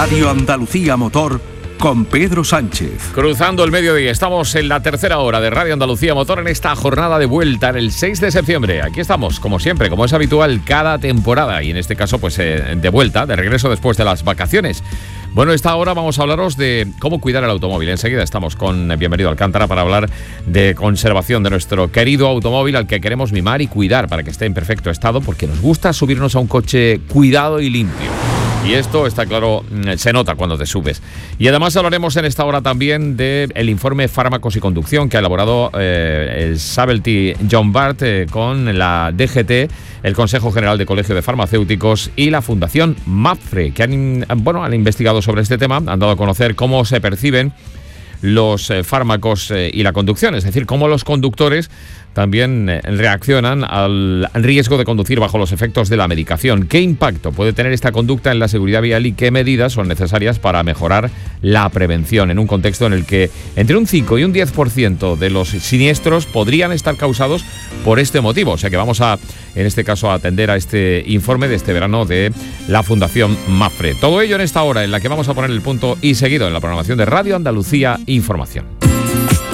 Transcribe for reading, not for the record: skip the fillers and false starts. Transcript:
Radio Andalucía Motor con Pedro Sánchez. Cruzando el mediodía, estamos en la tercera hora de Radio Andalucía Motor en esta jornada de vuelta en el 6 de septiembre. Aquí estamos, como siempre, como es habitual cada temporada y en este caso pues de vuelta, de regreso después de las vacaciones. Bueno, esta hora vamos a hablaros de cómo cuidar el automóvil. Enseguida estamos con Bienvenido Alcántara para hablar de conservación de nuestro querido automóvil al que queremos mimar y cuidar para que esté en perfecto estado, porque nos gusta subirnos a un coche cuidado y limpio. Y esto, está claro, se nota cuando te subes. Y además hablaremos en esta hora también del informe Fármacos y Conducción que ha elaborado el Sabelty John Bart con la DGT, el Consejo General de Colegio de Farmacéuticos y la Fundación MAPFRE, que han investigado sobre este tema, han dado a conocer cómo se perciben los fármacos y la conducción, es decir, cómo los conductores también reaccionan al riesgo de conducir bajo los efectos de la medicación. ¿Qué impacto puede tener esta conducta en la seguridad vial y qué medidas son necesarias para mejorar la prevención en un contexto en el que entre un 5 y un 10% de los siniestros podrían estar causados por este motivo? O sea que vamos a, en este caso, a atender a este informe de este verano de la Fundación MAPFRE. Todo ello en esta hora en la que vamos a poner el punto y seguido en la programación de Radio Andalucía Información.